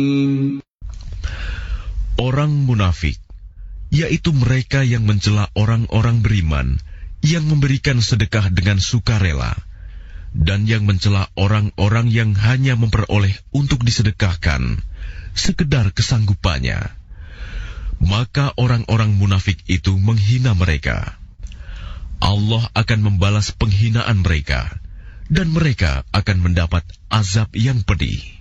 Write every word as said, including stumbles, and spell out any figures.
Orang munafik, yaitu mereka yang mencela orang-orang beriman, yang memberikan sedekah dengan sukarela, dan yang mencela orang-orang yang hanya memperoleh untuk disedekahkan, sekedar kesanggupannya. Maka orang-orang munafik itu menghina mereka. Allah akan membalas penghinaan mereka, dan mereka akan mendapat azab yang pedih.